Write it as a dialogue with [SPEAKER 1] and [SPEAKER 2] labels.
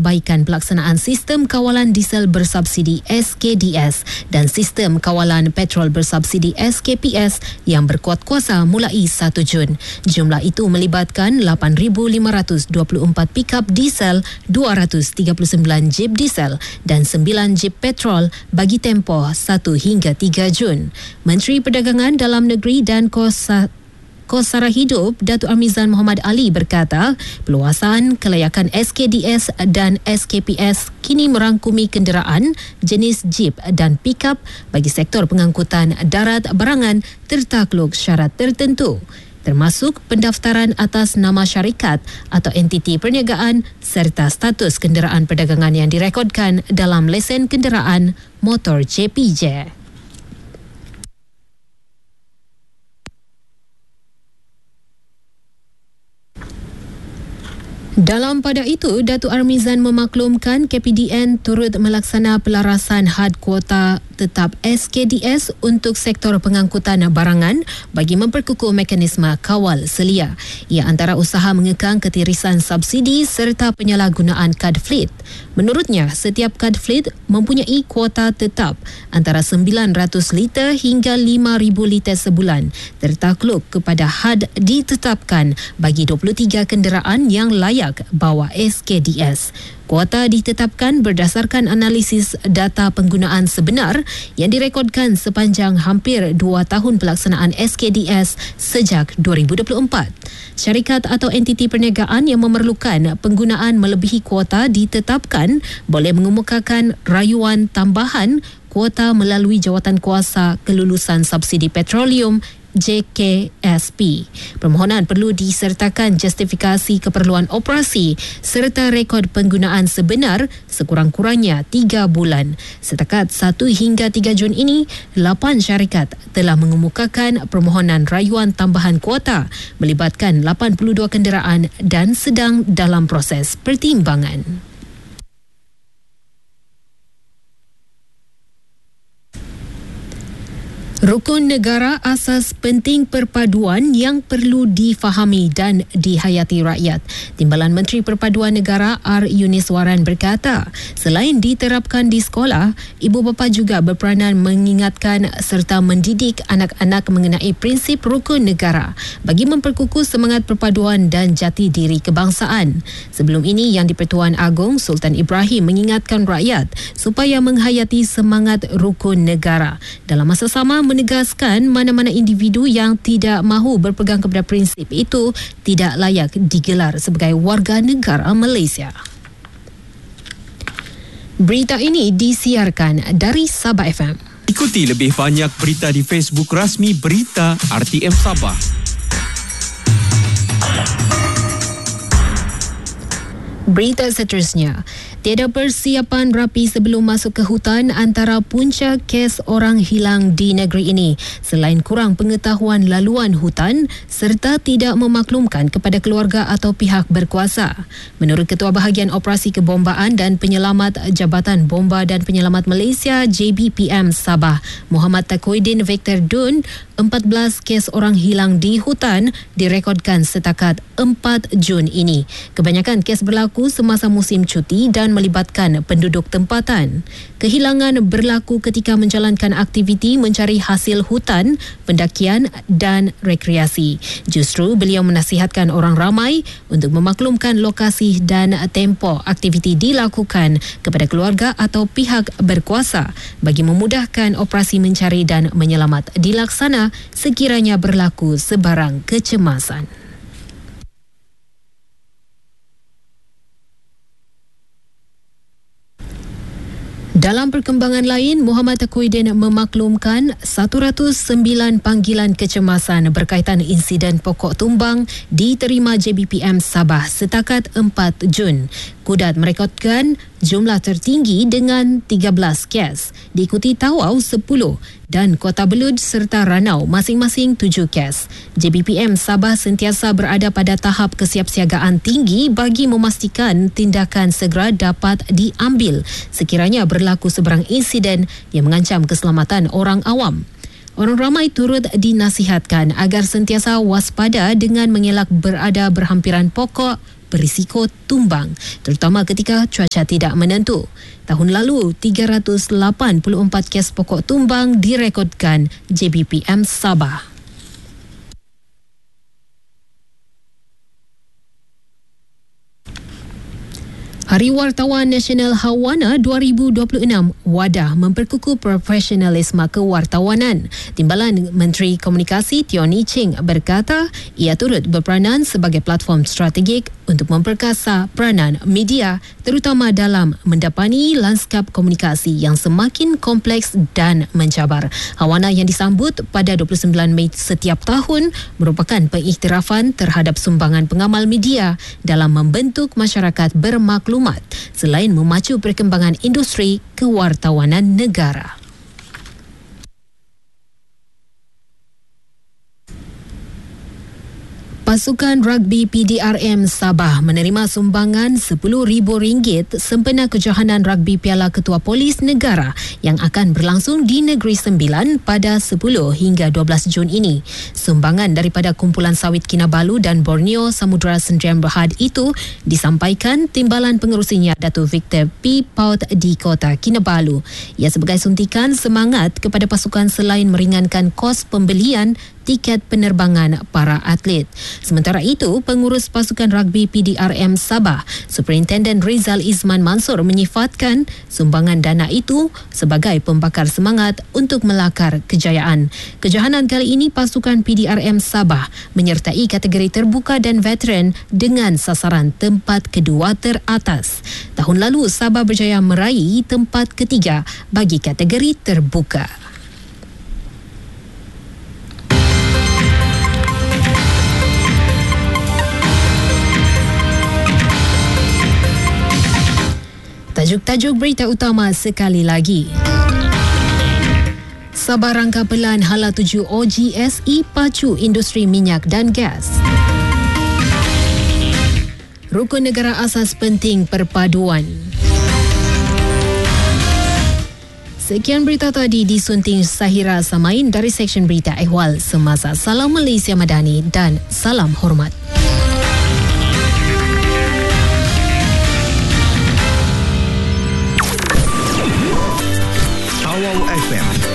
[SPEAKER 1] perbaikan pelaksanaan Sistem Kawalan Diesel Bersubsidi SKDS dan Sistem Kawalan Petrol Bersubsidi SKPS yang berkuat kuasa mulai 1 Jun. Jumlah itu melibatkan 8,524 pikap diesel, 239 jeep diesel dan 9 jeep petrol bagi tempoh 1 hingga 3 Jun. Menteri Perdagangan Dalam Negeri dan Kos Sara Hidup Datuk Amizan Muhammad Ali berkata, peluasan kelayakan SKDS dan SKPS kini merangkumi kenderaan jenis jeep dan pikap bagi sektor pengangkutan darat barangan tertakluk syarat tertentu, termasuk pendaftaran atas nama syarikat atau entiti perniagaan serta status kenderaan perdagangan yang direkodkan dalam lesen kenderaan motor JPJ. Dalam pada itu, Datuk Armizan memaklumkan KPDN turut melaksana pelarasan had kuota tetap SKDS untuk sektor pengangkutan barangan bagi memperkukuh mekanisme kawal selia. Ia antara usaha mengekang ketirisan subsidi serta penyalahgunaan kad fleet. Menurutnya, setiap kad fleet mempunyai kuota tetap antara 900 liter hingga 5,000 liter sebulan, tertakluk kepada had ditetapkan bagi 23 kenderaan yang layak bawa SKDS. Kuota ditetapkan berdasarkan analisis data penggunaan sebenar yang direkodkan sepanjang hampir 2 tahun pelaksanaan SKDS sejak 2024. Syarikat atau entiti perniagaan yang memerlukan penggunaan melebihi kuota ditetapkan boleh mengemukakan rayuan tambahan kuota melalui Jawatan Kuasa Kelulusan Subsidi Petroleum JKSP. Permohonan perlu disertakan justifikasi keperluan operasi serta rekod penggunaan sebenar sekurang-kurangnya 3 bulan. Setakat 1 hingga 3 Jun ini, 8 syarikat telah mengemukakan permohonan rayuan tambahan kuota melibatkan 82 kenderaan dan sedang dalam proses pertimbangan. Rukun negara asas penting perpaduan yang perlu difahami dan dihayati rakyat. Timbalan Menteri Perpaduan Negara R. Yuniswaran berkata, selain diterapkan di sekolah, ibu bapa juga berperanan mengingatkan serta mendidik anak-anak mengenai prinsip rukun negara bagi memperkukuh semangat perpaduan dan jati diri kebangsaan. Sebelum ini, Yang di-Pertuan Agong Sultan Ibrahim mengingatkan rakyat supaya menghayati semangat rukun negara. Dalam masa sama, menegaskan mana-mana individu yang tidak mahu berpegang kepada prinsip itu tidak layak digelar sebagai warga negara Malaysia. Berita ini disiarkan dari Sabah FM.
[SPEAKER 2] Ikuti lebih banyak berita di Facebook rasmi Berita RTM Sabah.
[SPEAKER 1] Berita seterusnya. Tiada persiapan rapi sebelum masuk ke hutan antara punca kes orang hilang di negeri ini selain kurang pengetahuan laluan hutan serta tidak memaklumkan kepada keluarga atau pihak berkuasa. Menurut Ketua Bahagian Operasi Kebombaan dan Penyelamat Jabatan Bomba dan Penyelamat Malaysia JBPM Sabah, Muhammad Takoidin Victor Dun, 14 kes orang hilang di hutan direkodkan setakat 4 Jun ini. Kebanyakan kes berlaku semasa musim cuti dan melibatkan penduduk tempatan. Kehilangan berlaku ketika menjalankan aktiviti mencari hasil hutan, pendakian dan rekreasi. Justru beliau menasihatkan orang ramai untuk memaklumkan lokasi dan tempoh aktiviti dilakukan kepada keluarga atau pihak berkuasa bagi memudahkan operasi mencari dan menyelamat dilaksana sekiranya berlaku sebarang kecemasan. Dalam perkembangan lain, Muhammad Takoidin memaklumkan 109 panggilan kecemasan berkaitan insiden pokok tumbang diterima JBPM Sabah setakat 4 Jun. Kudat merekodkan jumlah tertinggi dengan 13 kes, diikuti Tawau 10 dan Kota Belud serta Ranau masing-masing 7 kes. JBPM Sabah sentiasa berada pada tahap kesiapsiagaan tinggi bagi memastikan tindakan segera dapat diambil sekiranya berlaku sebarang insiden yang mengancam keselamatan orang awam. Orang ramai turut dinasihatkan agar sentiasa waspada dengan mengelak berada berhampiran pokok, berisiko tumbang, terutama ketika cuaca tidak menentu. Tahun lalu, 384 kes pokok tumbang direkodkan JBPM Sabah. Hari Wartawan Nasional Hawana 2026 wadah memperkukuh profesionalisme kewartawanan. Timbalan Menteri Komunikasi Teo Nii Ching berkata ia turut berperanan sebagai platform strategik untuk memperkasa peranan media terutama dalam mendapani lanskap komunikasi yang semakin kompleks dan mencabar. Hawana yang disambut pada 29 Mei setiap tahun merupakan pengiktirafan terhadap sumbangan pengamal media dalam membentuk masyarakat bermaklumat selain memacu perkembangan industri kewartawanan negara. Pasukan Rugby PDRM Sabah menerima sumbangan RM10,000 sempena kejohanan Rugby Piala Ketua Polis Negara yang akan berlangsung di Negeri Sembilan pada 10 hingga 12 Jun ini. Sumbangan daripada Kumpulan Sawit Kinabalu dan Borneo Samudra Sdn Bhd itu disampaikan Timbalan Pengerusinya Datuk Victor P. Paut di Kota Kinabalu. Ia sebagai suntikan semangat kepada pasukan selain meringankan kos pembelian tiket penerbangan para atlet. Sementara itu, pengurus pasukan rugby PDRM Sabah, Superintendent Rizal Izman Mansur menyifatkan sumbangan dana itu sebagai pembakar semangat untuk melakar kejayaan. Kejohanan kali ini pasukan PDRM Sabah menyertai kategori terbuka dan veteran dengan sasaran tempat kedua teratas. Tahun lalu, Sabah berjaya meraih tempat ketiga bagi kategori terbuka. Tajuk-tajuk berita utama sekali lagi. Sabah rangka pelan hala tuju OGSE pacu industri minyak dan gas. Rukun negara asas penting perpaduan. Sekian berita tadi disunting Sahira Samain dari Seksyen Berita Ehwal Semasa. Salam Malaysia Madani dan salam hormat.